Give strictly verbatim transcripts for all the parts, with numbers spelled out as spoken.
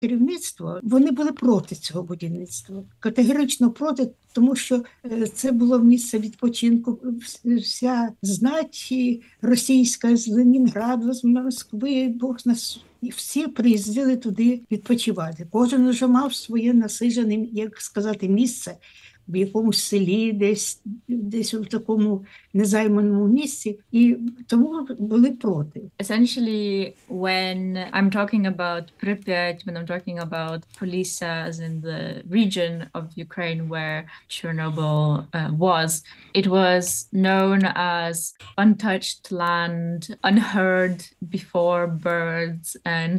керівництво, вони були проти цього будівництва. Категорично проти, тому що це було місце відпочинку. Вся знать російська з Ленінграду, з Москви, Бог нас. І всі приїздили туди відпочивати. Кожен вже мав своє насиджене, як сказати, місце в якомусь селі, десь, десь в такому незайманому місці, і тому були проти. Essentially, when I'm talking about Pripyat, when I'm talking about Polisa, as in the region of Ukraine where Chernobyl uh, was, it was known as untouched land, unheard before birds, and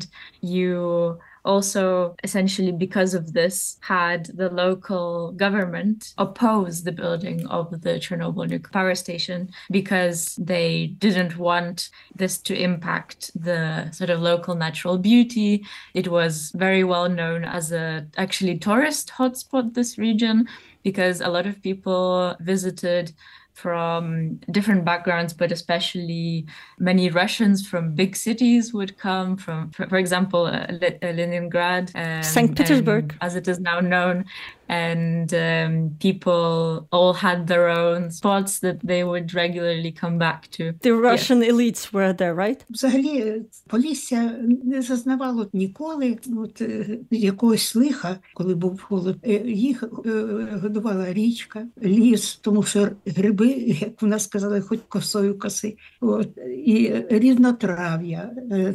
you also, essentially because of this, had the local government oppose the building of the Chernobyl nuclear power station because they didn't want this to impact the sort of local natural beauty. It was very well known as a actually tourist hotspot, this region, because a lot of people visited from different backgrounds, but especially many Russians from big cities would come from, for, for example, uh, Leningrad, um, Saint Petersburg, as it is now known. And um, people all had their own spots that they would regularly come back to. The Russian yeah. elites were there, right? Взагалі, Полісся не зазнавало ніколи от, якогось лиха, коли був холод. Їх годувала річка, ліс, тому що гриби, як в нас сказали, хоч косою коси, от, і різнотрав'я,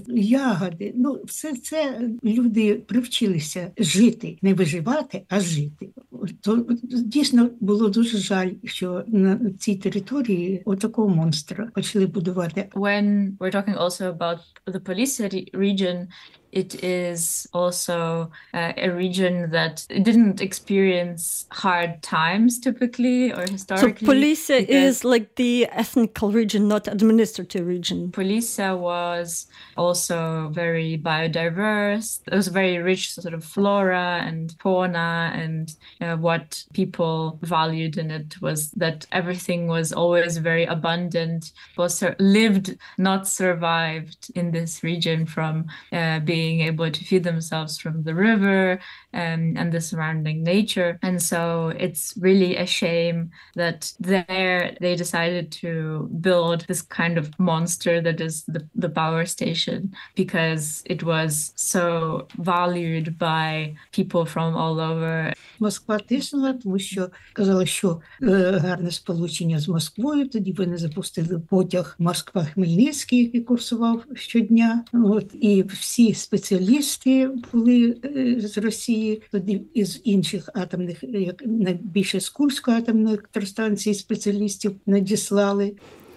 ягоди. Ну, все це люди привчилися жити, не виживати, а жити. То дійсно було дуже жаль, що на цій території отакого монстра почали будувати. When we're talking also about the Polisa region, it is also uh, a region that didn't experience hard times typically or historically. So Polisa is like the ethnical region, not administrative region. Polisa was also very biodiverse. It was very rich sort of flora and fauna, and uh, what people valued in it was that everything was always very abundant, was lived, not survived in this region from uh, being being able to feed themselves from the river um, and the surrounding nature. And so it's really a shame that there they decided to build this kind of monster that is the, the power station, because it was so valued by people from all over. Москва тиснула, тому що казали, що е, гарне сполучення з Москвою. Тоді вони запустили потяг Москва-Хмельницький, який курсував щодня. От, і всі спеціалісти були е, з Росії, тоді із інших атомних, як найбільше з Курської атомної електростанції спеціалістів надіслали.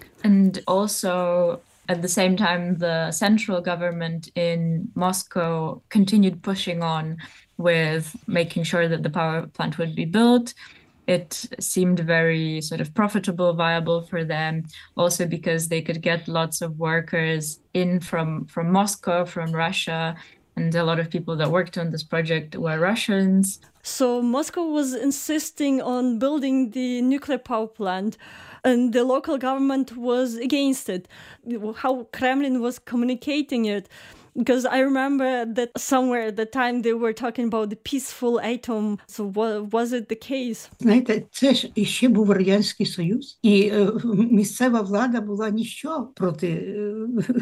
And also at the same time, the central government in Moscow continued pushing on with making sure that the power plant would be built. It seemed very sort of profitable, viable for them, also because they could get lots of workers in from, from Moscow, from Russia, and a lot of people that worked on this project were Russians. So Moscow was insisting on building the nuclear power plant, and the local government was against it. How Kremlin was communicating it. Because I remember that somewhere at the time they were talking about the peaceful atom. So what, was it the case? Знаєте, це ж іще був Радянський Союз, і е, місцева влада була ніщо проти е,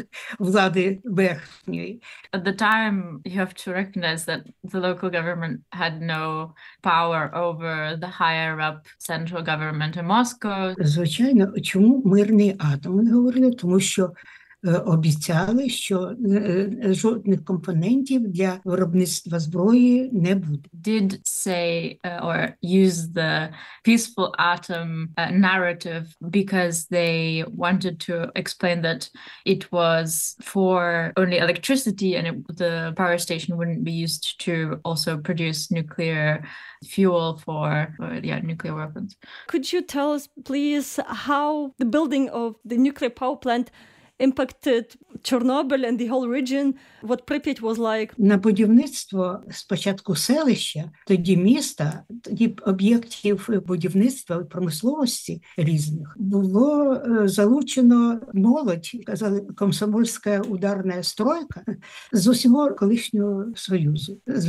влади верхньої. At the time, you have to recognize that the local government had no power over the higher up central government in Moscow. Звичайно, чому мирний атом? Вони говорили, тому що обіцяли, що жодних компонентів для виробництва зброї не буде. Did say uh, or use the peaceful atom uh, narrative because they wanted to explain that it was for only electricity and it, the power station wouldn't be used to also produce nuclear fuel for, for yeah, nuclear weapons. Could you tell us, please, how the building of the nuclear power plant impacted Chernobyl and the whole region? What Pripyat was like? На будівництво спочатку селища, тоді міста, тоді об'єктів будівництва і промисловості різних було е, залучено молодь, казали, комсомольська ударна стройка з усього колишнього Союзу.